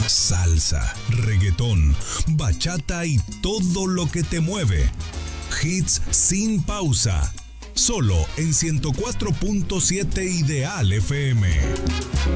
salsa, reggaetón, bachata y todo lo que te mueve. Hits sin pausa. Solo en 104.7 Ideal FM.